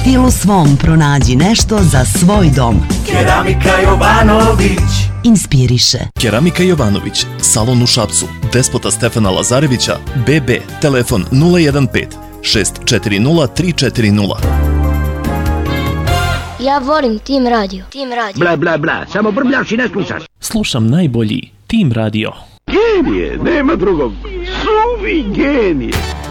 stilu svom pronađi nešto za svoj dom. Keramika Jovanović. Inspiriše. Keramika Jovanović, salon u Šapcu, Despota Stefana Lazarevića, BB, telefon 015 640 340. Ja volim Tim Radio. Tim Radio. Bla, bla, bla, samo brbljaš i ne slušaš. Slušam najbolji Tim Radio. Genije, nema drugog. Suvi genije.